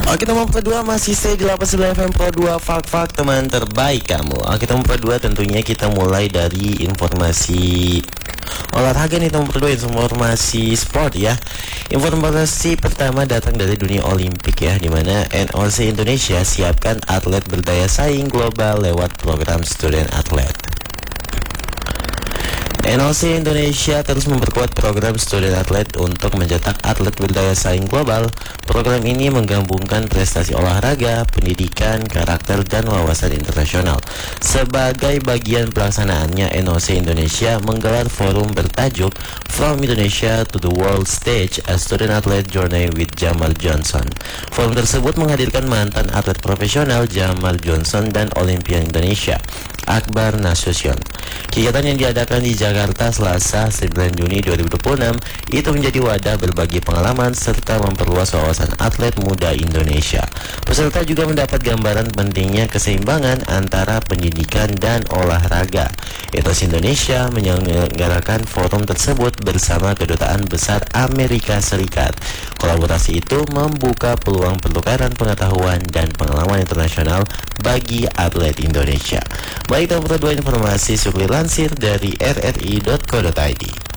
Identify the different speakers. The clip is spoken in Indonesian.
Speaker 1: Oke, nomor kedua masih stay di 89 FM Pro 2, fak teman terbaik kamu. Oke, nomor kedua tentunya kita mulai dari informasi olahraga nih. Nomor kedua informasi sport ya. Informasi pertama datang dari dunia Olimpik ya, dimana NOC Indonesia siapkan atlet berdaya saing global lewat program Student Athlete. NOC Indonesia terus memperkuat program Student Athlete untuk mencetak atlet berdaya saing global. Program ini menggabungkan prestasi olahraga, pendidikan, karakter, dan wawasan internasional. Sebagai bagian pelaksanaannya, NOC Indonesia menggelar forum bertajuk From Indonesia to the World Stage, A Student Athlete Journey with Jamal Johnson. Forum tersebut menghadirkan mantan atlet profesional Jamal Johnson dan Olimpian Indonesia Akbar Nasution. Kegiatan yang diadakan di Jakarta Selasa 9 Juni 2026 itu menjadi wadah berbagi pengalaman serta memperluas wawasan atlet muda Indonesia. Peserta juga mendapat gambaran pentingnya keseimbangan antara pendidikan dan olahraga. NOC Indonesia menyelenggarakan forum tersebut bersama Kedutaan Besar Amerika Serikat. Kolaborasi itu membuka peluang pertukaran pengetahuan dan pengalaman internasional bagi atlet Indonesia. Baik, nomor kedua informasi Sukli lansir dari rri.co.id.